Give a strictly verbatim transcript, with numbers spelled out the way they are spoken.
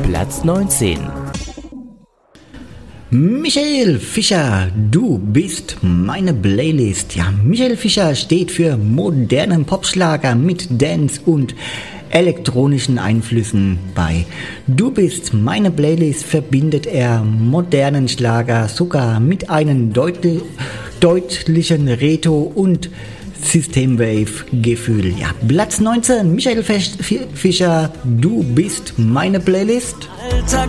Platz neunzehn. Michael Fischer, du bist meine Playlist. Ja, Michael Fischer steht für modernen Popschlager mit Dance und elektronischen Einflüssen bei. Du bist meine Playlist verbindet er modernen Schlager sogar mit einem deut- deutlichen Retro- und Systemwave-Gefühl. Ja, Platz neunzehn, Michael Fischer, du bist meine Playlist. Alltag